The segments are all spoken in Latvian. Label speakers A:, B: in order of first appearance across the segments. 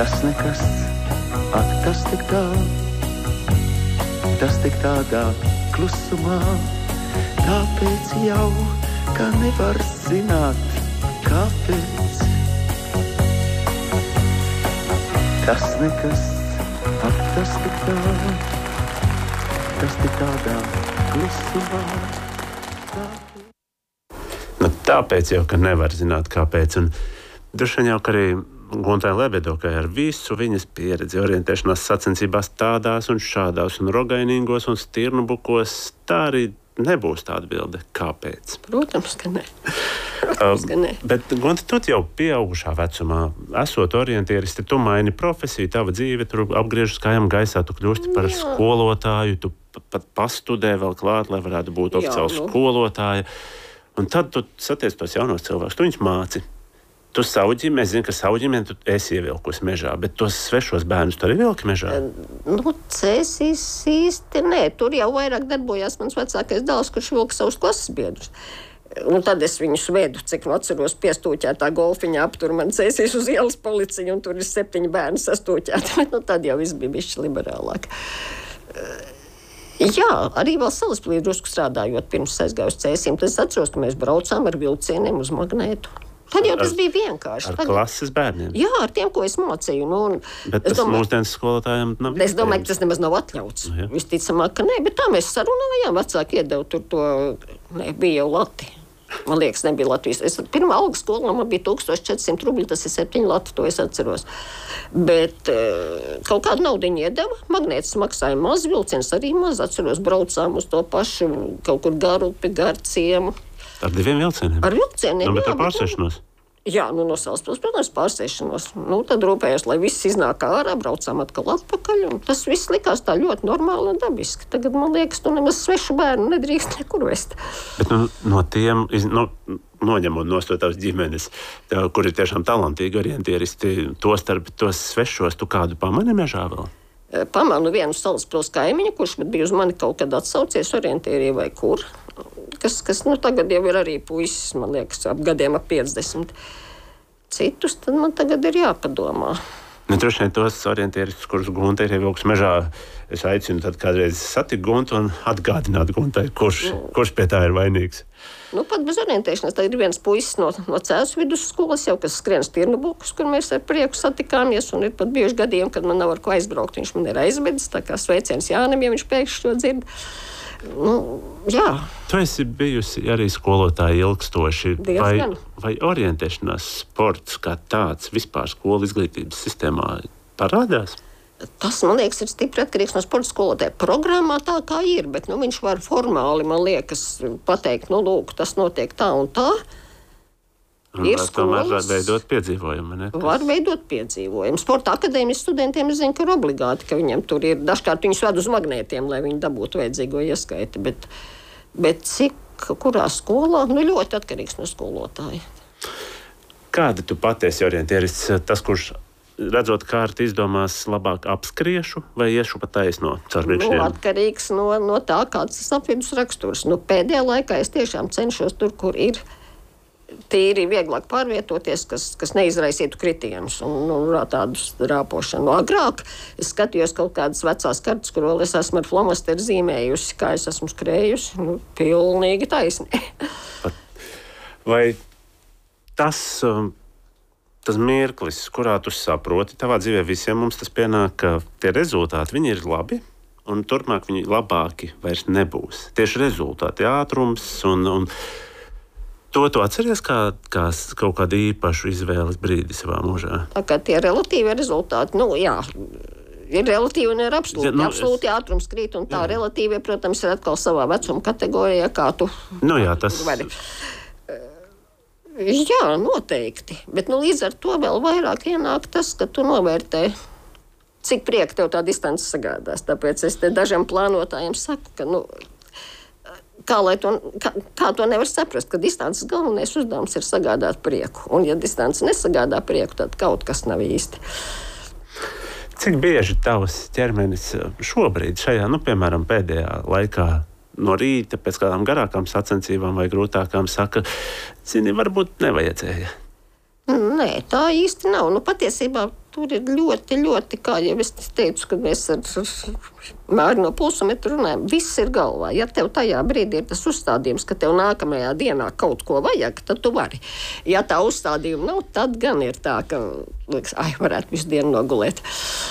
A: Tas nekas, ak, tas tik tā, tas tik tādā klusumā, tāpēc jau, ka nevar zināt, kāpēc. Tas nekas, ak, tas tik tā, tas tik tādā klusumā,
B: tāpēc jau, ka nevar zināt, kāpēc. Un droši vien jau, ka arī Guntai Lebedokai ar visu viņas pieredzi orientēšanās sacensībās tādās un šādās un rogainīgos un stirnubukos, tā arī nebūs tā atbilde. Kāpēc?
C: Protams, ka ne. Protams, ka ne.
B: Bet, Gunta, tu jau pieaugušā vecumā, esot orientieristi, tu maini profesiju, tava dzīve tur apgriežas kājām gaisā, tu kļūsti par skolotāju, tu pat pastudē vēl klāt, lai varētu būt oficiāli skolotāja. Un tad tu satiec tos jaunos cilvēkus, tu viņus māci. Tu savu ģimeni, es zinu, ka savu ģimeni tu esi ievilkusi mežā, bet tos svešos bērnus tu arī vilki mežā?
C: Cēsīs īsti nē. Tur jau vairāk darbojās mans vecākais dēls, kurš vilka savus klases biedrus. Un tad es viņus vedu, cik atceros, piestūķētā golfiņā aptur man Cēsīs uz ielas policija, un tur ir 7 bērni sastūķēti. Bet tad jau viss bija bišķi liberālāk. Jā, arī vēl Salaspīlī drusku strādājot, pirms aizgāju uz Cēsīm. Tad es atceros, ka mēs braucām ar vilcieniem uz Magnētu. Tad jau tas bija vienkārši.
B: Ar klases bērniem?
C: Jā, ar tiem, ko es mācīju.
B: Bet tas mūsdienas skolotājiem nav.
C: Es domāju, ka tas nemaz nav atļauts. Visticamāk, ka nē, bet tā mēs sarunājām. Vecāki iedeva tur to, bija jau lati. Man liekas, nebija Latvijas. Pirmā alga skolā man bija 1400 rubļi, tas ir 7 lati, to es atceros. Bet kaut kādu naudiņu iedeva. Magnētas maksāja maz, vilciens arī maz. Atceros, braucām uz to pašu kaut kur Garupi, Garciemu.
B: Ar 2 vilcieniem?
C: Ar vilcieniem,
B: bet ar pārsēšanos?
C: Jā, no Salaspils, protams, pārsēšanos. Tad rūpējos, lai viss iznāk ārā, braucām atkal atpakaļ. Tas viss likās tā ļoti normāli un dabiski. Tagad, man liekas, tu nemaz svešu bērnu nedrīkst nekur vest.
B: Bet no tiem, noņemot nost tavas ģimenes, kur ir tiešām talantīgi orientieristi, tostarp tos svešos, tu kādu pamani mežā vēl?
C: Pamanu vienu Salaspils kaimiņu, kurš bija uz mani kaut kad atsaucies orientierī vai kur. Kas tagad jau ir arī puisis, man liekas, ap gadiem ap 50. Citus tad man tagad ir jāpadomā.
B: Droši vien tos orientieristus, kurus Gunta ir ievilkusi mežā, es aicinu tad kādreiz satikt Guntu un atgādināt Guntai, kurš pie tā ir vainīgs.
C: Pat bez orientēšanās. Tad ir viens puisis no Cēsu vidusskolas, jau kas skrien stirnubukus, kur mēs ar prieku satikāmies. Un ir pat bijuši gadījumi, kad man nav ar ko aizbraukt. Viņš man ir aizvedis, tā kā sveiciens Jānim, ja viņš pēkšņi to dzird. Jā.
B: Tu esi bijusi arī skolotāja ilgstoši. Vai orientēšanās sports kā tāds vispār skolu izglītības sistēmā parādās?
C: Tas, man liekas, ir stipri atkarīgs no sporta skolotāja. Programmā tā kā ir, bet viņš var formāli, man liekas, pateikt, lūk, tas notiek tā un tā. Ir skolas.
B: Tomēr var veidot piedzīvojumu, ne?
C: Var veidot piedzīvojumu. Sporta akadēmijas studentiem es zinu, ka ir obligāti, ka viņiem tur ir. Dažkārt viņus ved uz magnētiem, lai viņi dabūtu vajadzīgo ieskaiti. Bet cik, kurā skolā? Ļoti atkarīgs no skolotāja.
B: Kāda tu patiesi orientierists? Tas, kurš redzot kārti izdomās labāk apskriešu vai iešu pa taisno caur priekšiem?
C: Atkarīgs no tā, kāds tas apvidus raksturs. Pēdējā laikā es tiešām cenšos tur, kur ir tīri vieglāk pārvietoties, kas neizraisītu kritienus un tādus rāpošanu. Agrāk es skatījos kaut kādas vecās kartas, kur vēl es esmu ar flomasteru zīmējusi, kā es esmu skrējusi. Pilnīgi taisni.
B: Vai tas mirklis, kurā tu saproti, tavā dzīvē visiem mums tas pienāk, ka tie rezultāti, viņi ir labi, un turpmāk viņi labāki vairs nebūs. Tieši rezultāti, ātrums un to tu atceries kā kaut kādu īpašu izvēles brīdi savā mūžā?
C: Tā kā tie relatīvie rezultāti, jā, ir relatīvi un ir absolūti. Absolūti ātrums krīt, un tā relatīvie, protams, ir atkal savā vecuma kategorijā, kā tu vari. Jā, noteikti. Bet līdz ar to vēl vairāk ienāk tas, ka tu novērtē, cik prieka tev tā distance sagādās. Tāpēc es te dažiem plānotājiem saku, ka kā to nevar saprast, ka distances galvenais uzdevums ir sagādāt prieku. Un ja distance nesagādā prieku, tad kaut kas nav īsti.
B: Cik bieži tavs ķermenis šobrīd šajā, piemēram, pēdējā laikā no rīta pēc kādām garākām sacensībām vai grūtākām saka, zini, varbūt nevajadzēja?
C: Nē, tā īsti nav. Patiesībā tur ir ļoti, ļoti, kā jau es teicu, kad mēs ar Māri no pulsometru runājam, viss ir galvā. Ja tev tajā brīdī ir tas uzstādījums, ka tev nākamajā dienā kaut ko vajag, tad tu vari. Ja tā uzstādījuma nav, tad gan ir tā, ka liekas, varētu visu dienu nogulēt.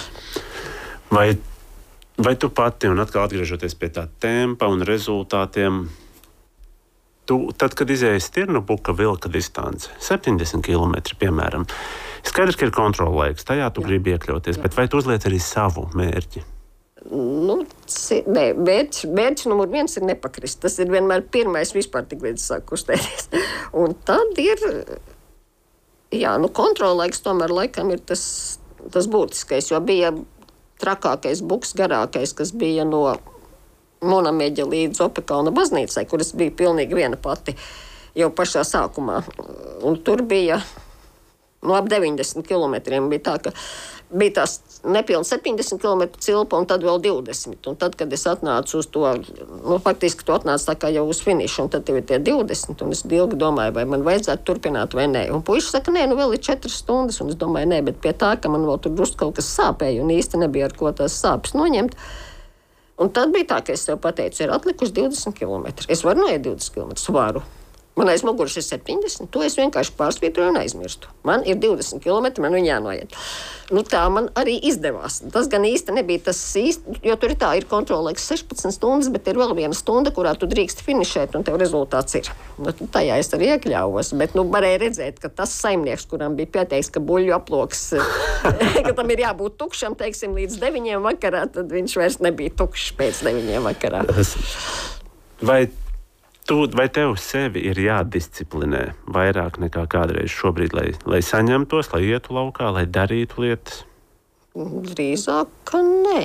B: Vai tu pati, un atkal atgriežoties pie tā tempa un rezultātiem, tad, kad izējas Stirnubuka vilka distance, 70 km, piemēram, skaidrs, ka ir kontrola laiks, tajā tu gribi iekļauties, bet vai tu uzliec arī savu mērķi?
C: Nē, mērķis numur 1 ir nepakrist. Tas ir vienmēr pirmais vispār, tik līdz sāk kustēties. Un tad ir, kontrola laiks tomēr laikam ir tas būtiskais, jo bija trakākais buks, garākais, kas bija no Monameģa līdz Opekalna baznīcai, kuras bija pilnīgi viena pati jau pašā sākumā. Un tur bija ap 90 kilometriem. Bija tā, ka bija tās nepilni 70 km cilpa un tad vēl 20. Un tad, kad es atnācu uz to, faktiski tu atnāc tā kā jau uz finišu, un tad tev ir tie 20. Un es ilgi domāju, vai man vajadzētu turpināt vai nē. Un puiši saka, nē, vēl ir 4 stundas. Un es domāju, nē, bet pie tā, ka man vēl tur drusku kaut kas sāpēja un īsti nebija ar ko tās sāpes noņemt. Un tad bija tā, ka es tev pateicu, ir atlikuši 20 km. Es varu noiet 20 km, varu. Man aiz muguras ir 70, to es vienkārši pārsvītroju un aizmirstu. Man ir 20 km, man viņa jānoiet. Tā man arī izdevās. Tas gan īsti nebija tas īsti, jo tur ir tā, ir kontrola laiks 16 stundas, bet ir vēl viena stunda, kurā tu drīkst finišēt, un tev rezultāts ir. Tajā es arī iekļāvos, bet varēja redzēt, ka tas saimnieks, kuram bija pieteiks, ka buļļu aploks, ka tam ir jābūt tukšam, teiksim, līdz 9 vakarā, tad viņš vairs nebija tukšs pēc 9 vakarā.
B: Vai tev sevi ir jādisciplinē vairāk nekā kādreiz šobrīd, lai saņemtos, lai ietu laukā, lai darītu lietas?
C: Drīzāk, ka nē.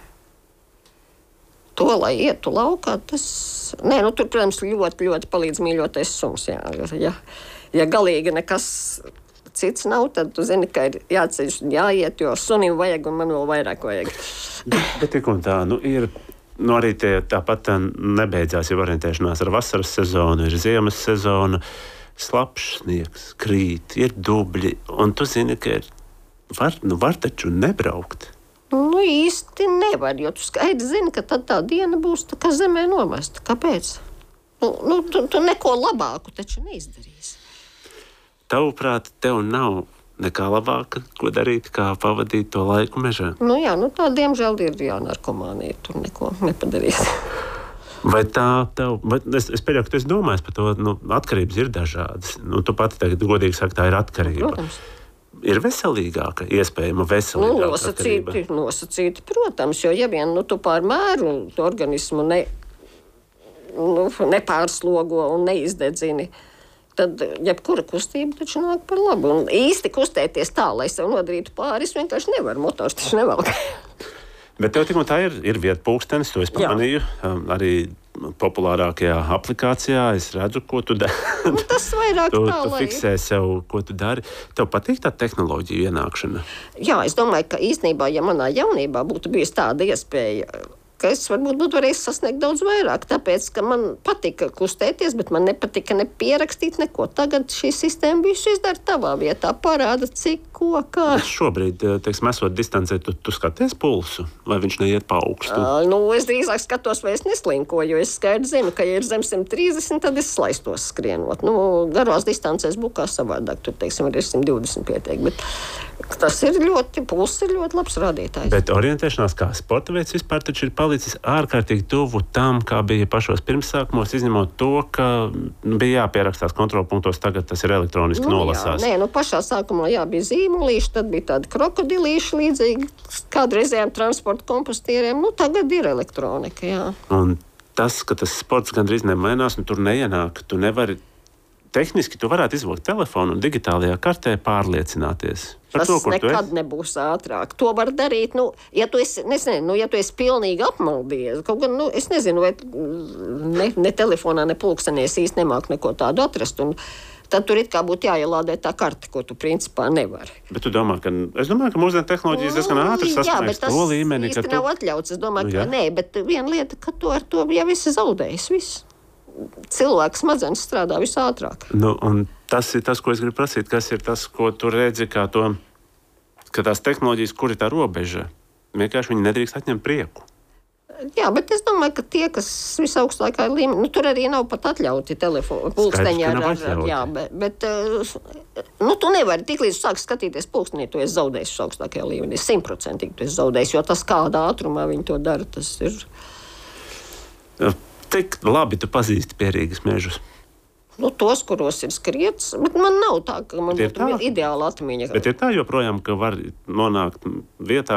C: To, lai ietu laukā, tas... Nē, tur, protams, ļoti, ļoti palīdz mīļotais suns. Ja galīgi nekas cits nav, tad tu zini, ka ir jāceļ, jāiet, jo sunim vajag un man vēl vairāk vajag.
B: Bet tik un tā, ir... arī tāpat nebeidzās jau orientēšanās ar vasaras sezonu, ir ziemas sezona, slapjš sniegs, krīt, ir dubļi, un tu zini, ka var taču nebraukt.
C: Īsti nevar, jo tu skaidri zini, ka tad tā diena būs tā kā zemē nomesta. Kāpēc? Tu neko labāku taču neizdarīsi.
B: Tavuprāt, tev nav nekā labāka, ko darīt, kā pavadīt to laiku mežā?
C: Tā diemžēl ir narkomānija, tur neko nepadarīs.
B: Vai tā tev, es pieļauju, ka tu esi domājis par to, atkarības ir dažādas. Tu pati tagad godīgi saki, tā ir atkarība.
C: Protams.
B: Ir veselīgāka, iespējama veselīgāka atkarība?
C: Nosacīti, protams, jo ja vien tu pār mēru organismu nepārslogo un neizdedzini, tad jebkura kustība taču nāk par labu. Un īsti kustēties tā, lai sev nodarītu pāri, es vienkārši nevaru, motors taču nevelk.
B: Bet tev tik un tā ir vieta pulkstenis, to es pamanīju. Arī populārākajā aplikācijā es redzu, ko tu dari.
C: Tas vairāk tā,
B: tu fiksē sev, ko tu dari. Tev patīk tā tehnoloģija ienākšana?
C: Jā, es domāju, ka īstenībā, ja manā jaunībā būtu bijusi tāda iespēja, ka es varbūt būtu varējis sasniegt daudz vairāk, tāpēc, ka man patika kustēties, bet man nepatika ne pierakstīt neko. Tagad šī sistēma visu izdara tavā vietā, parāda, cik, ko, kā.
B: Šobrīd, teiksim, esot distancē, tu skaties pulsu, vai viņš neiet pa augstu?
C: Es drīzāk skatos, vai es neslinkoju, jo es skaidri zinu, ka, ja ir zem 130, tad es slaistos skrienot. Garās distancēs bukā savādāk, tur, teiksim, ir 120 pietiek, bet tas ir pulss ir ļoti labs rādītājs.
B: Bet orientēšanās kā sporta veids vispār taču ir palicis ārkārtīgi tuvu tam, kā bija pašos pirmsākumos, izņemot to, ka bija jāpierakstās kontrolpunktos, tagad tas ir elektroniski nolasās.
C: Pašā sākumā bija zīmolīši, tad bija tādi krokodilīši līdzīgi kādreizējām transporta kompostieriem. Tagad ir elektronika, jā.
B: Un tas, ka tas sports gandrīz nemainās, tur neienāk, tu nevari... Tehniski tu varētu izvilkt telefonu un digitālajā kartē pārliecināties.
C: Tas nekad nebūs ātrāk. To var darīt, ja tu esi pilnīgi apmaldījies. Kaut gan, es nezinu, vai ne telefonā, ne pulkstenēs īsti nemāk neko tādu atrast. Un tad tur it kā būtu jāielādē tā karte, ko tu principā nevari.
B: Bet tu domā, es domāju, ka mūsdienu tehnoloģijas diezgan ātri sasniegs to līmeni,
C: ka tu... nav atļauts. Es domāju, ka nē, bet viena lieta, ka tu ar to jau esi zaudējis viss. Cilvēks smadzenes strādā visātrāk.
B: Un tas ir tas, ko es gribu prasīt. Kas ir tas, ko tu redzi kā to ka tās tehnoloģijas, kur ir tā robeža, vienkārši viņi nedrīkst atņemt prieku.
C: Jā, bet es domāju, ka tie, kas visaugstākā līmenī, tur arī nav pat atļauti pulksteņi bet tu nevari tik līdz sākt skatīties pulkstenī, tu esi zaudējis visaugstākajā līmenī, 100% tu esi zaudējis, jo tas kādā ātrumā viņi to dara, tas ir.
B: Tik labi tu pazīsti Pierīgas mežus.
C: Tos, kuros ir skriets, bet man nav tā, ka man būtu ideāla atmiņa.
B: Bet ir tā joprojām, ka var nonākt vietā,